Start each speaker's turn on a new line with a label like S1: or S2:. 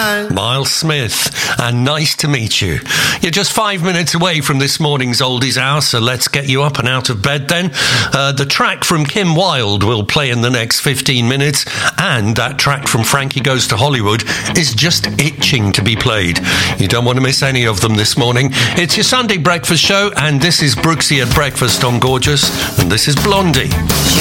S1: Miles Smith, and nice to meet you. You're just 5 minutes away from this morning's Oldies Hour, so let's get you up and out of bed then. The track from Kim Wilde will play in the next 15 minutes, and that track from Frankie Goes to Hollywood is just itching to be played. You don't want to miss any of them this morning. It's your Sunday breakfast show, and this is Brooksy at Breakfast on Gorgeous, and this is Blondie.